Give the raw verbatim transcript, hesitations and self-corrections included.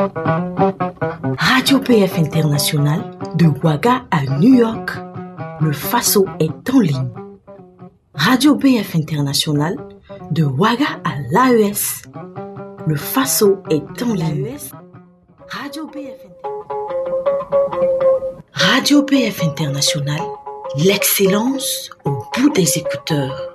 Radio P F International, de Ouaga à New York, le Faso est en ligne. Radio P F International, de Ouaga à l'A E S, le Faso est en ligne. Radio P F Radio P F International, l'excellence au bout des écouteurs.